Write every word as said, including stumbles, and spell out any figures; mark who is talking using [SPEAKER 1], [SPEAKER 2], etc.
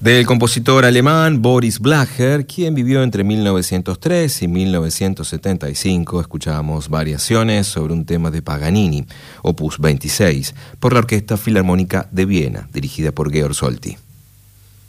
[SPEAKER 1] Del compositor alemán Boris Blacher, quien vivió entre mil novecientos tres y mil novecientos setenta y cinco, escuchábamos variaciones sobre un tema de Paganini, opus veintiséis, por la Orquesta Filarmónica de Viena, dirigida por Georg Solti.